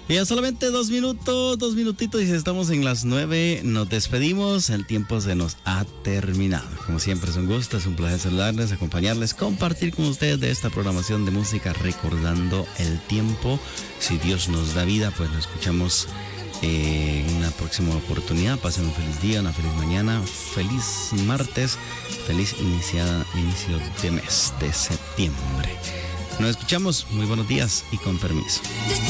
Ya solamente 2 minutitos y estamos en las 9. Nos despedimos, el tiempo se nos ha terminado. Como siempre es un gusto, es un placer saludarles, acompañarles, compartir con ustedes de esta programación de música recordando el tiempo. Si Dios nos da vida, pues nos escuchamos en una próxima oportunidad. Pasen un feliz día, una feliz mañana, feliz martes, feliz inicio de mes de septiembre. Nos escuchamos, muy buenos días y con permiso.